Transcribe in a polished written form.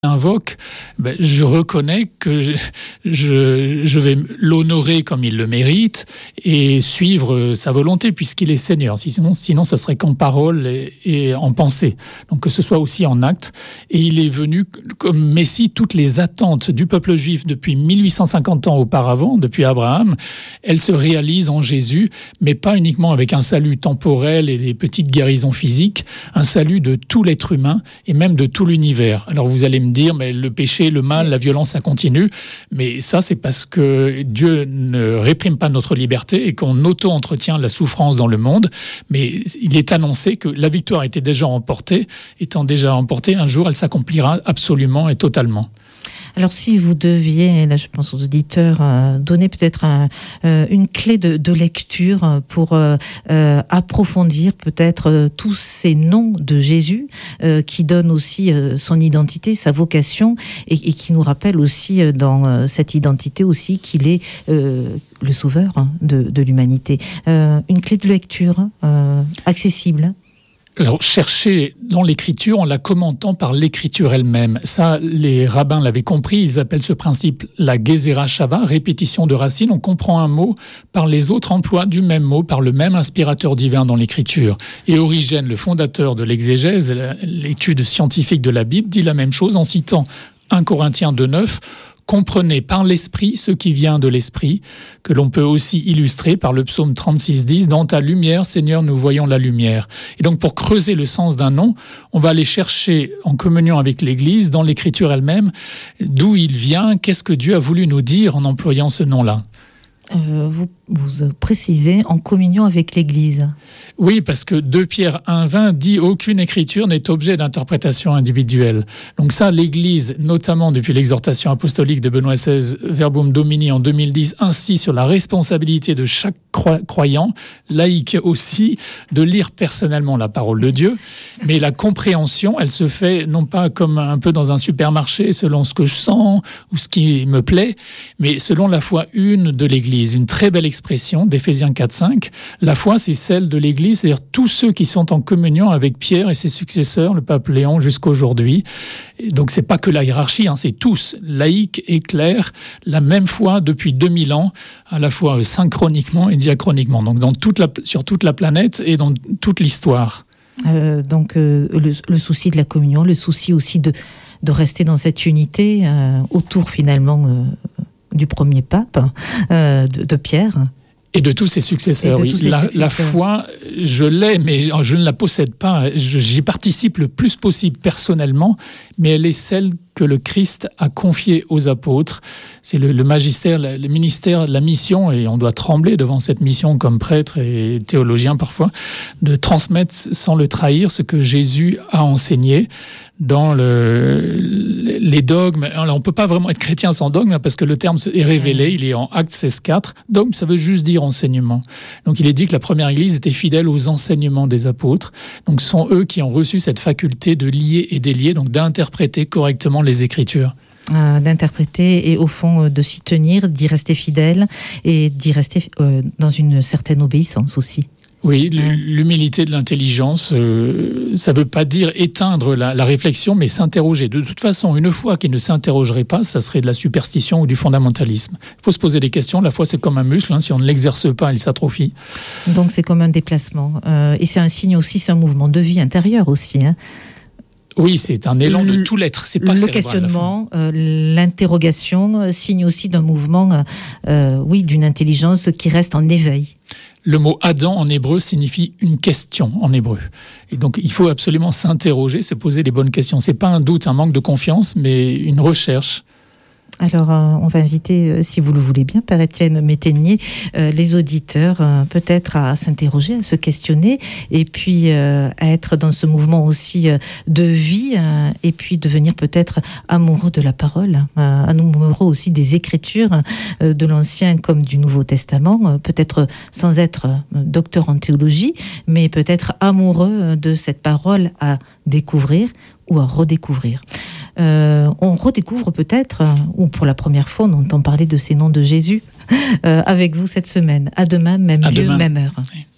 invoque, je reconnais que je vais l'honorer comme il le mérite et suivre sa volonté puisqu'il est Seigneur. Sinon ça serait qu'en parole et en pensée. Donc que ce soit aussi en acte. Et il est venu comme Messie. Toutes les attentes du peuple juif depuis 1850 ans auparavant, depuis Abraham, elles se réalisent en Jésus, mais pas uniquement avec un salut temporel et des petites guérisons physiques, un salut de tout l'être humain et même de tout l'univers. Alors vous allez me dire, mais le péché, le mal, la violence, ça continue. Mais ça, c'est parce que Dieu ne réprime pas notre liberté et qu'on auto-entretient la souffrance dans le monde. Mais il est annoncé que la victoire était déjà remportée. Étant déjà remportée, un jour, elle s'accomplira absolument et totalement. Alors si vous deviez, là je pense aux auditeurs, donner peut-être une clé de lecture pour approfondir peut-être tous ces noms de Jésus qui donnent aussi son identité, sa vocation et qui nous rappellent aussi dans cette identité aussi qu'il est le sauveur de l'humanité. Une clé de lecture accessible. Alors, chercher dans l'écriture en la commentant par l'écriture elle-même. Ça, les rabbins l'avaient compris. Ils appellent ce principe la Gezerah Shava, répétition de racines. On comprend un mot par les autres emplois du même mot, par le même inspirateur divin dans l'écriture. Et Origène, le fondateur de l'exégèse, l'étude scientifique de la Bible, dit la même chose en citant 1 Corinthiens 2,9. Comprenez par l'Esprit ce qui vient de l'Esprit, que l'on peut aussi illustrer par le psaume 36,10 « Dans ta lumière, Seigneur, nous voyons la lumière ». Et donc, pour creuser le sens d'un nom, on va aller chercher en communion avec l'Église, dans l'Écriture elle-même, d'où il vient, qu'est-ce que Dieu a voulu nous dire en employant ce nom-là. Vous précisez en communion avec l'Église. Oui, parce que 2 Pierre 1,20 dit « Aucune écriture n'est objet d'interprétation individuelle ». Donc ça, l'Église, notamment depuis l'exhortation apostolique de Benoît XVI, Verbum Domini en 2010, insiste sur la responsabilité de chaque croyant, laïque aussi, de lire personnellement la parole de Dieu. Mais la compréhension, elle se fait non pas comme un peu dans un supermarché, selon ce que je sens ou ce qui me plaît, mais selon la foi une de l'Église. Une très belle expression d'Éphésiens 4,5. La foi, c'est celle de l'Église, c'est-à-dire tous ceux qui sont en communion avec Pierre et ses successeurs, le pape Léon, jusqu'à aujourd'hui. Et donc, c'est pas que la hiérarchie, c'est tous, laïcs et clercs, la même foi depuis 2000 ans, à la fois synchroniquement et diachroniquement. Donc, sur toute la planète et dans toute l'histoire. Le souci de la communion, le souci aussi de rester dans cette unité autour finalement du premier pape, de Pierre. Et de tous ses successeurs, oui. La foi, je l'ai, mais je ne la possède pas. J'y participe le plus possible personnellement, mais elle est celle que le Christ a confiée aux apôtres. C'est le magistère, le ministère, la mission, et on doit trembler devant cette mission comme prêtre et théologien parfois, de transmettre sans le trahir ce que Jésus a enseigné dans les dogmes. Alors, on ne peut pas vraiment être chrétien sans dogme, parce que le terme est révélé, il est en Actes 16,4. Dogme, ça veut juste dire enseignement. Donc, il est dit que la première Église était fidèle aux enseignements des apôtres. Donc, ce sont eux qui ont reçu cette faculté de lier et délier, donc d'interpréter correctement les Écritures. D'interpréter et au fond de s'y tenir, d'y rester fidèle et d'y rester dans une certaine obéissance aussi. Oui, l'humilité de l'intelligence, ça ne veut pas dire éteindre la réflexion, mais s'interroger. De toute façon, une foi qui ne s'interrogerait pas, ça serait de la superstition ou du fondamentalisme. Il faut se poser des questions. La foi, c'est comme un muscle. Si on ne l'exerce pas, il s'atrophie. Donc, c'est comme un déplacement. Et c'est un signe aussi, c'est un mouvement de vie intérieur aussi. Oui, c'est un élan de tout l'être. C'est pas le questionnement, l'interrogation, signe aussi d'un mouvement, d'une intelligence qui reste en éveil. Le mot Adam en hébreu signifie une question en hébreu. Et donc, il faut absolument s'interroger, se poser les bonnes questions. C'est pas un doute, un manque de confiance, mais une recherche. Alors, on va inviter, si vous le voulez bien, Père Étienne Métainier, les auditeurs peut-être à s'interroger, à se questionner, et puis à être dans ce mouvement aussi de vie, et puis devenir peut-être amoureux de la parole, amoureux aussi des Écritures, de l'Ancien comme du Nouveau Testament, peut-être sans être docteur en théologie, mais peut-être amoureux de cette parole à découvrir ou à redécouvrir. On redécouvre peut-être, ou pour la première fois, on entend parler de ces noms de Jésus avec vous cette semaine. À demain, même lieu, même heure. Oui.